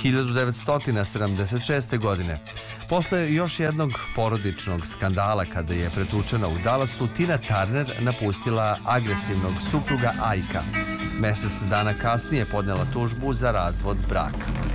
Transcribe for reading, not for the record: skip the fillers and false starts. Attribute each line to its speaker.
Speaker 1: 1976. godine. Posle još jednog porodičnog skandala kada je pretučena u Dallasu, Tina Turner napustila agresivnog supruga Ika. Mesec dana kasnije podnela tužbu za razvod braka.